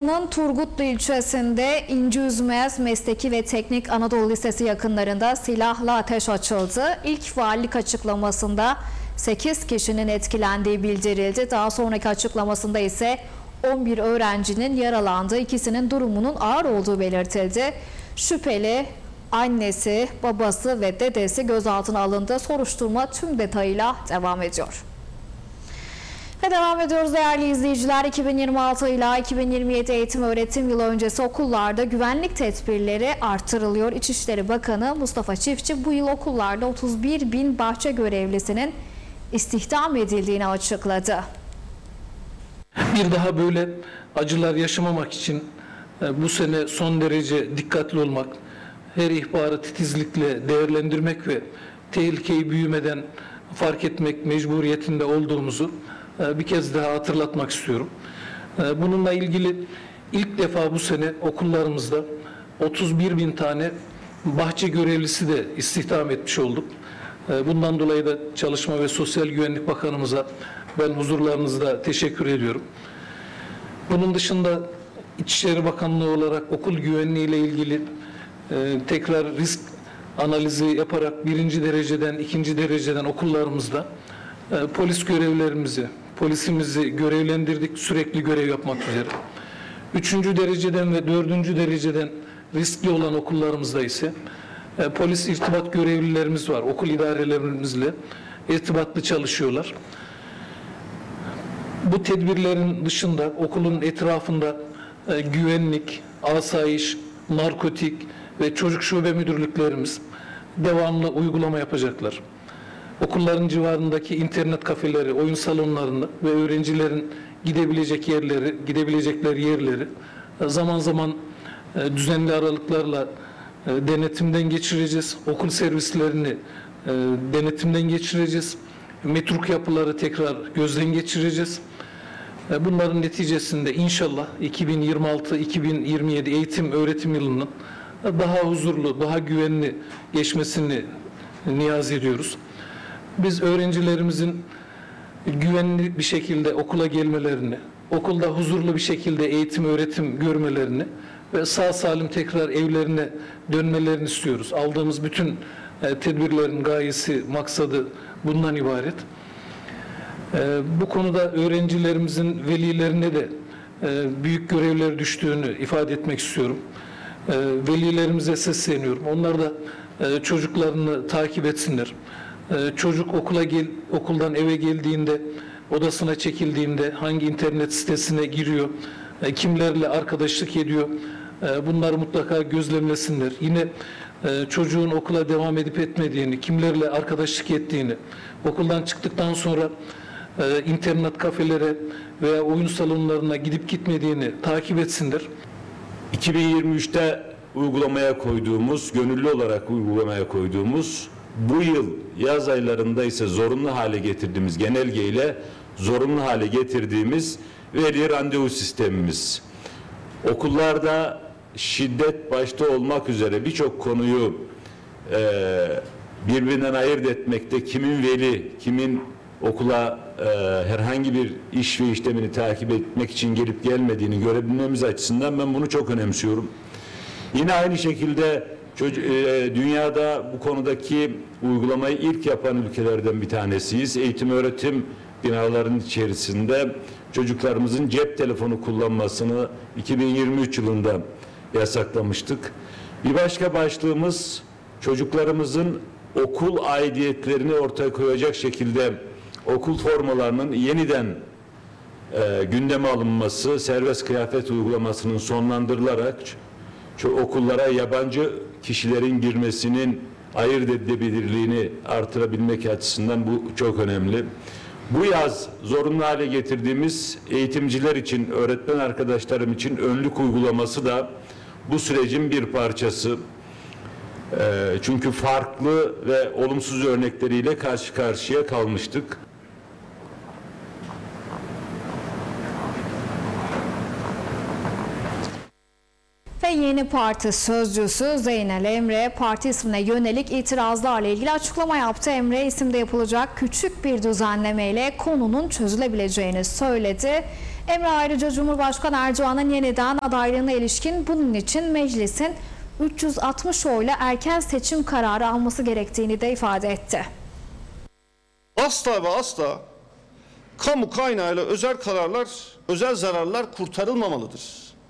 Bursa'nın Turgutlu ilçesinde İnci Üzmez Mesleki ve Teknik Anadolu Lisesi yakınlarında silahlı ateş açıldı. İlk valilik açıklamasında 8 kişinin etkilendiği bildirildi. Daha sonraki açıklamasında ise 11 öğrencinin yaralandığı, ikisinin durumunun ağır olduğu belirtildi. Şüpheli annesi, babası ve dedesi gözaltına alındı. Soruşturma tüm detayıyla devam ediyor. Ve devam ediyoruz değerli izleyiciler. 2026 ila 2027 eğitim öğretim yılı öncesi okullarda güvenlik tedbirleri artırılıyor. İçişleri Bakanı Mustafa Çiftçi bu yıl okullarda 31 bin bahçe görevlisinin istihdam edildiğini açıkladı. Bir daha böyle acılar yaşamamak için bu sene son derece dikkatli olmak, her ihbarı titizlikle değerlendirmek ve tehlikeyi büyümeden fark etmek mecburiyetinde olduğumuzu bir kez daha hatırlatmak istiyorum. Bununla ilgili ilk defa bu sene okullarımızda 31 bin tane bahçe görevlisi de istihdam etmiş olduk. Bundan dolayı da Çalışma ve Sosyal Güvenlik Bakanımıza ben huzurlarınızda teşekkür ediyorum. Bunun dışında İçişleri Bakanlığı olarak okul güvenliği ile ilgili tekrar risk analizi yaparak birinci dereceden, ikinci dereceden okullarımızda polis görevlerimizi, polisimizi görevlendirdik sürekli görev yapmak üzere. Üçüncü dereceden ve dördüncü dereceden riskli olan okullarımızda ise polis irtibat görevlilerimiz var. Okul idarelerimizle irtibatlı çalışıyorlar. Bu tedbirlerin dışında okulun etrafında güvenlik, asayiş, narkotik ve çocuk şube müdürlüklerimiz devamlı uygulama yapacaklar. Okulların civarındaki internet kafeleri, oyun salonlarını ve öğrencilerin gidebilecekleri yerleri zaman zaman düzenli aralıklarla denetimden geçireceğiz. Okul servislerini denetimden geçireceğiz. Metruk yapıları tekrar gözden geçireceğiz. Bunların neticesinde inşallah 2026-2027 eğitim öğretim yılının daha huzurlu, daha güvenli geçmesini niyaz ediyoruz. Biz öğrencilerimizin güvenli bir şekilde okula gelmelerini, okulda huzurlu bir şekilde eğitim öğretim görmelerini ve sağ salim tekrar evlerine dönmelerini istiyoruz. Aldığımız bütün tedbirlerin gayesi, maksadı bundan ibaret. Bu konuda öğrencilerimizin velilerine de büyük görevler düştüğünü ifade etmek istiyorum. Velilerimize sesleniyorum. Onlar da çocuklarını takip etsinler. Çocuk okuldan eve geldiğinde, odasına çekildiğinde hangi internet sitesine giriyor, kimlerle arkadaşlık ediyor, bunları mutlaka gözlemlesinler. Yine çocuğun okula devam edip etmediğini, kimlerle arkadaşlık ettiğini, okuldan çıktıktan sonra internet kafelere veya oyun salonlarına gidip gitmediğini takip etsinler. 2023'te uygulamaya koyduğumuz, gönüllü olarak uygulamaya koyduğumuz, bu yıl yaz aylarında ise zorunlu hale getirdiğimiz genelgeyle zorunlu hale getirdiğimiz veli randevu sistemimiz. Okullarda şiddet başta olmak üzere birçok konuyu birbirinden ayırt etmekte, kimin veli, kimin okula herhangi bir iş ve işlemini takip etmek için gelip gelmediğini görebilmemiz açısından ben bunu çok önemsiyorum. Yine aynı şekilde dünyada bu konudaki uygulamayı ilk yapan ülkelerden bir tanesiyiz. Eğitim öğretim binalarının içerisinde çocuklarımızın cep telefonu kullanmasını 2023 yılında yasaklamıştık. Bir başka başlığımız çocuklarımızın okul aidiyetlerini ortaya koyacak şekilde okul formalarının yeniden gündeme alınması, serbest kıyafet uygulamasının sonlandırılarak okullara yabancı kişilerin girmesinin ayırt edilebilirliğini artırabilmek açısından bu çok önemli. Bu yaz zorunlu hale getirdiğimiz eğitimciler için, öğretmen arkadaşlarım için önlük uygulaması da bu sürecin bir parçası. Çünkü farklı ve olumsuz örnekleriyle karşı karşıya kalmıştık. Ve yeni parti sözcüsü Zeynel Emre, parti ismine yönelik itirazlarla ilgili açıklama yaptı. Emre, isimde yapılacak küçük bir düzenlemeyle konunun çözülebileceğini söyledi. Emre ayrıca Cumhurbaşkanı Erdoğan'ın yeniden adaylığına ilişkin bunun için meclisin 360 oyla erken seçim kararı alması gerektiğini de ifade etti. Asla ve asla kamu kaynağıyla özel kararlar, özel zararlar kurtarılmamalıdır.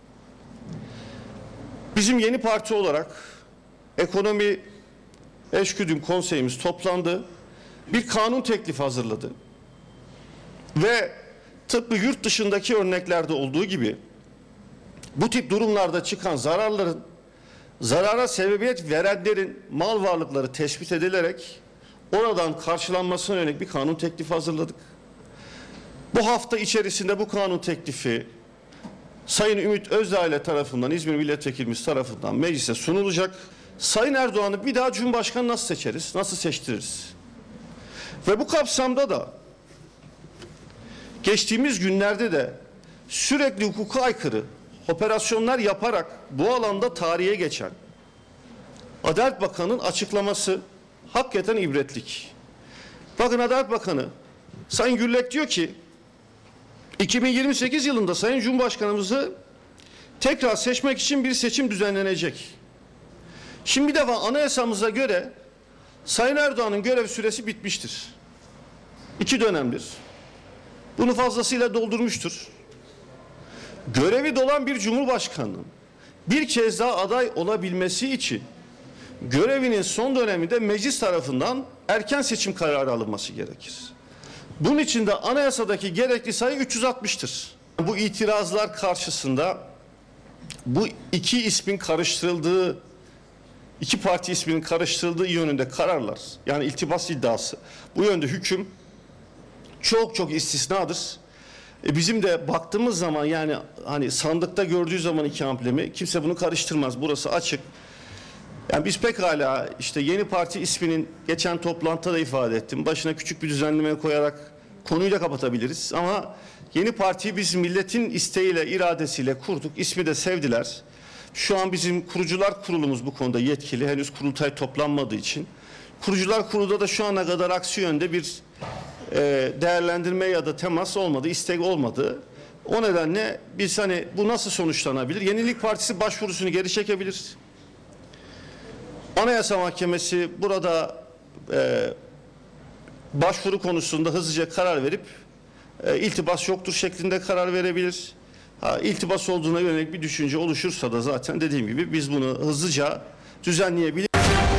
Bizim yeni parti olarak Ekonomi Eşgüdüm Konseyimiz toplandı, bir kanun teklifi hazırladı ve tıpkı yurt dışındaki örneklerde olduğu gibi bu tip durumlarda çıkan zararların, zarara sebebiyet verenlerin mal varlıkları tespit edilerek oradan karşılanmasına yönelik bir kanun teklifi hazırladık. Bu hafta içerisinde bu kanun teklifi Sayın Ümit Özdağ tarafından, İzmir Milletvekilimiz tarafından meclise sunulacak. Sayın Erdoğan'ı bir daha Cumhurbaşkanı nasıl seçeriz, nasıl seçtiririz? Ve bu kapsamda da geçtiğimiz günlerde de sürekli hukuka aykırı operasyonlar yaparak bu alanda tarihe geçen Adalet Bakanı'nın açıklaması hakikaten ibretlik. Bakın Adalet Bakanı Sayın Güllek diyor ki 2028 yılında Sayın Cumhurbaşkanımızı tekrar seçmek için bir seçim düzenlenecek. Şimdi bir defa anayasamıza göre Sayın Erdoğan'ın görev süresi bitmiştir. 2 dönemdir. Bunu fazlasıyla doldurmuştur. Görevi dolan bir cumhurbaşkanının bir kez daha aday olabilmesi için görevinin son döneminde meclis tarafından erken seçim kararı alınması gerekir. Bunun için de anayasadaki gerekli sayı 360'tır. Bu itirazlar karşısında bu iki ismin karıştırıldığı, iki parti isminin karıştırıldığı yönünde kararlar, yani iltibas iddiası, bu yönde hüküm çok istisnadır. Bizim de baktığımız zaman, yani hani sandıkta gördüğü zaman iki amblemi kimse bunu karıştırmaz. Burası açık. Yani biz pekala işte yeni parti isminin geçen toplantıda da ifade ettim. Başına küçük bir düzenleme koyarak konuyu da kapatabiliriz. Ama yeni partiyi biz milletin isteğiyle, iradesiyle kurduk. İsmi de sevdiler. Şu an bizim kurucular kurulumuz bu konuda yetkili. Henüz kurultay toplanmadığı için. Kurucular kurulda da şu ana kadar aksi yönde bir değerlendirme ya da temas olmadı, istek olmadı. O nedenle biz hani bu nasıl sonuçlanabilir? Yenilik Partisi başvurusunu geri çekebilir. Anayasa Mahkemesi burada başvuru konusunda hızlıca karar verip iltibas yoktur şeklinde karar verebilir. İltibas olduğuna yönelik bir düşünce oluşursa da zaten dediğim gibi biz bunu hızlıca düzenleyebiliriz.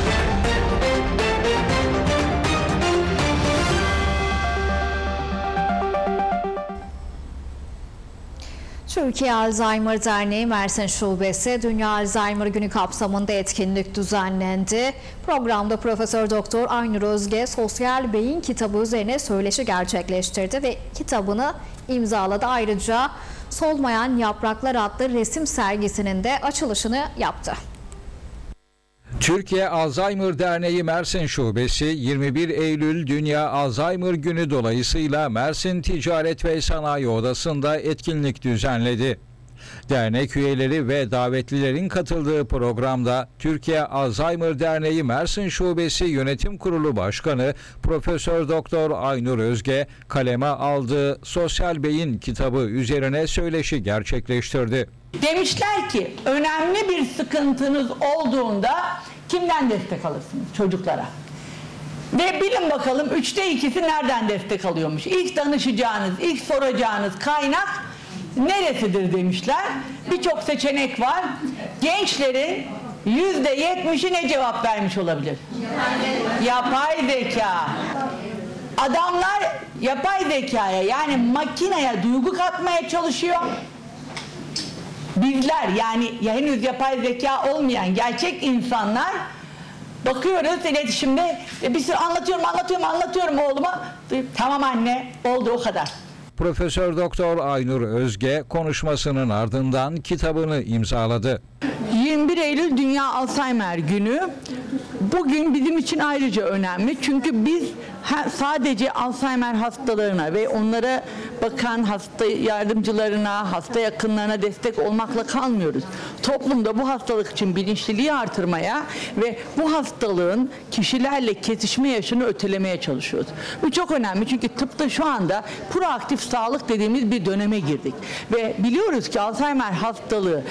Türkiye Alzheimer Derneği Mersin Şubesi Dünya Alzheimer Günü kapsamında etkinlik düzenlendi. Programda Profesör Doktor Aynur Özge sosyal beyin kitabı üzerine söyleşi gerçekleştirdi ve kitabını imzaladı. Ayrıca Solmayan Yapraklar adlı resim sergisinin de açılışını yaptı. Türkiye Alzheimer Derneği Mersin Şubesi 21 Eylül Dünya Alzheimer Günü dolayısıyla Mersin Ticaret ve Sanayi Odası'nda etkinlik düzenledi. Dernek üyeleri ve davetlilerin katıldığı programda Türkiye Alzheimer Derneği Mersin Şubesi Yönetim Kurulu Başkanı Profesör Doktor Aynur Özge kaleme aldığı Sosyal Beyin kitabı üzerine söyleşi gerçekleştirdi. Demişler ki önemli bir sıkıntınız olduğunda kimden destek alırsınız? Çocuklara. Ve bilin bakalım 3'te 2'si nereden destek alıyormuş? İlk danışacağınız, ilk soracağınız kaynak neresidir demişler. Birçok seçenek var. Gençlerin %70'i ne cevap vermiş olabilir? Yapay zeka. Adamlar yapay zekaya, yani makineye duygu katmaya çalışıyor. Bizler, yani henüz yapay zeka olmayan gerçek insanlar bakıyoruz iletişimde, bir sürü anlatıyorum oğluma. Tamam anne, oldu, o kadar. Profesör Doktor Aynur Özge konuşmasının ardından kitabını imzaladı. 21 Eylül Dünya Alzheimer Günü bugün bizim için ayrıca önemli. Çünkü biz sadece Alzheimer hastalarına ve onlara bakan hasta yardımcılarına, hasta yakınlarına destek olmakla kalmıyoruz. Toplumda bu hastalık için bilinçliliği artırmaya ve bu hastalığın kişilerle kesişme yaşını ötelemeye çalışıyoruz. Bu çok önemli çünkü tıpta şu anda proaktif sağlık dediğimiz bir döneme girdik. Ve biliyoruz ki Alzheimer hastalığı